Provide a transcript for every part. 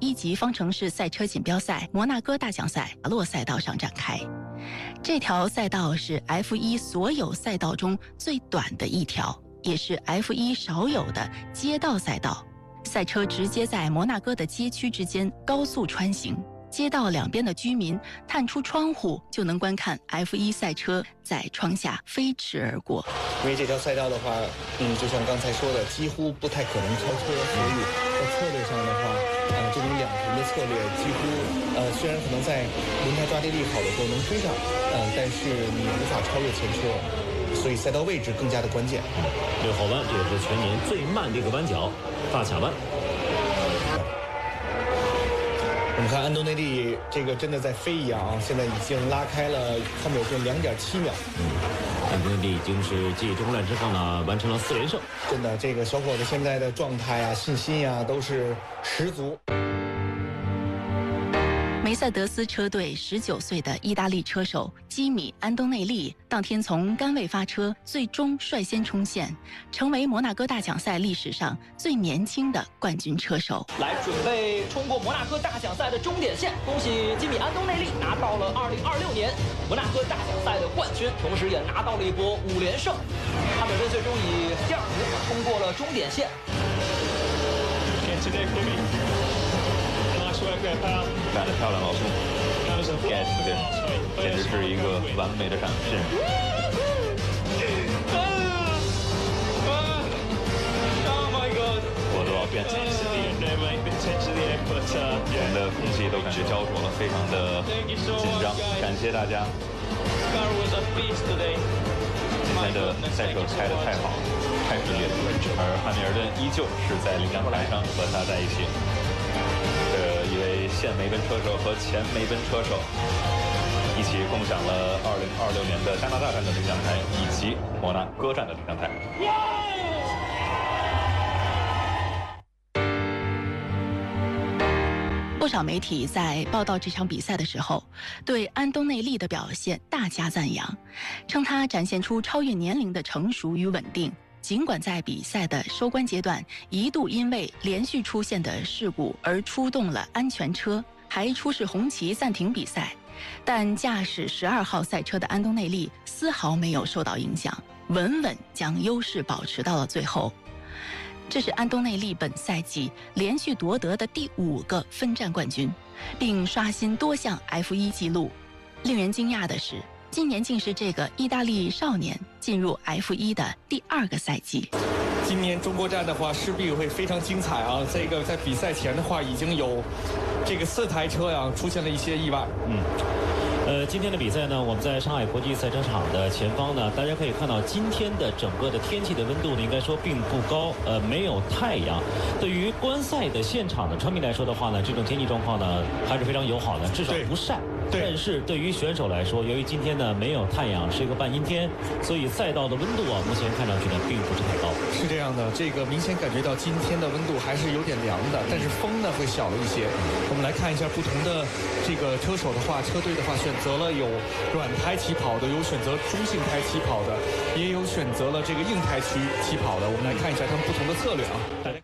1级方程式赛车锦标赛摩纳哥大奖赛马洛赛道上展开。这条赛道是 F1 所有赛道中最短的一条，也是 F1 少有的街道赛道。赛车直接在摩纳哥的街区之间高速穿行，街道两边的居民探出窗户就能观看 F1 赛车在窗下飞驰而过。 因为这条赛道的话，就像刚才说的，几乎不太可能超车，所以在策略上的话，这种两停的策略几乎，虽然可能在轮胎抓地力好的时候能追上，但是你无法超越前车，所以赛道位置更加的关键。 6号弯，这也是全年最慢的一个弯角，大卡弯。 我们看安东内利这个真的在飞扬，现在已经拉开了汉密尔顿2.7秒。 安东内利已经是继中战之后呢，完成了4连胜。 真的，这个小伙子现在的状态啊、信心啊都是十足。 梅赛德斯车队19岁的意大利车手基米·安东内利当天从杆位发车，最终率先冲线，成为摩纳哥大奖赛历史上最年轻的冠军车手。 来准备冲过摩纳哥大奖赛的终点线，恭喜基米·安东内利拿到了2026年摩纳哥大奖赛的冠军，同时也拿到了一波5连胜。汉密尔顿最终以第2名冲过了终点线。 干得漂亮，老兄 ！Get 的，简直是一个完美的展示。我都要变成我们的空气都感觉焦灼了，非常的紧张。感谢大家。今天的赛车开得太好，太顺利了，而汉密尔顿依旧是在领奖台上和他在一起。一位现梅奔车手和前梅奔车手一起共享了2026年的加拿大站的领奖台以及摩纳哥站的领奖台。 不少媒体在报道这场比赛的时候，对安东内利的表现大加赞扬，称他展现出超越年龄的成熟与稳定。尽管在比赛的收官阶段一度因为连续出现的事故而出动了安全车，还出示红旗暂停比赛，但驾驶12号赛车的安东内利丝毫没有受到影响，稳稳将优势保持到了最后。这是安东内利本赛季连续夺得的第5个分站冠军，并刷新多项 F1 纪录。令人惊讶的是，今年竟是这个意大利少年进入 F1 的第2个赛季。 今年中国站的话，势必会非常精彩啊！这个在比赛前的话，已经有这个4台车呀出现了一些意外。 今天的比赛呢，我们在上海国际赛车场的前方呢，大家可以看到今天的整个的天气的温度呢，应该说并不高，没有太阳。对于观赛的现场的车迷来说的话呢，这种天气状况呢还是非常友好的，至少不晒。但是对于选手来说，由于今天呢没有太阳，是一个半阴天，所以赛道的温度啊，目前看上去呢并不是太高。 是这样的，这个明显感觉到今天的温度还是有点凉的，但是风呢会小了一些。我们来看一下不同的这个车手的话，车队的话选择了有软胎起跑的，有选择中性胎起跑的，也有选择了这个硬胎起跑的。我们来看一下他们不同的策略啊。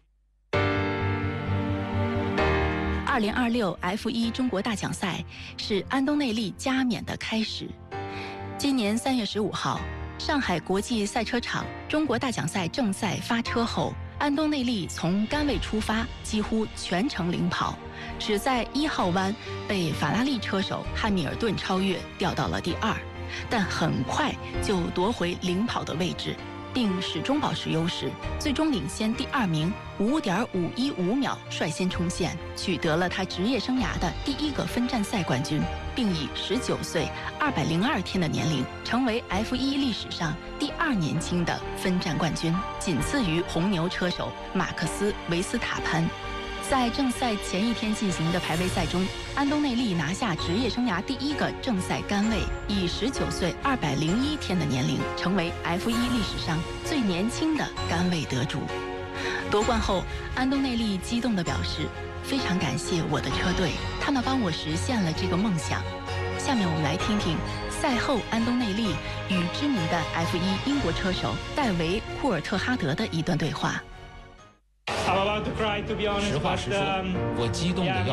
2026 F1 中国大奖赛是安东内利加冕的开始。今年3月15号，上海国际赛车场中国大奖赛正赛发车后，安东内利从杆位出发，几乎全程领跑，只在1号弯被法拉利车手汉密尔顿超越，掉到了第2，但很快就夺回领跑的位置，并始终保持优势，最终领先第2名5.515秒，率先冲线，取得了他职业生涯的第1个分站赛冠军，并以19岁202天的年龄成为 F1 历史上第2年轻的分站冠军，仅次于红牛车手马克斯·维斯塔潘。在正赛前一天进行的排位赛中，安东内利拿下职业生涯第1个正赛杆位，以19岁201天的年龄成为 F1 历史上最年轻的杆位得主。夺冠后，安东内利激动地表示：“非常感谢我的车队，他们帮我实现了这个梦想。”下面我们来听听赛后安东内利与知名的 F1 英国车手戴维·库尔特哈德的一段对话。 实话实说，我激动的要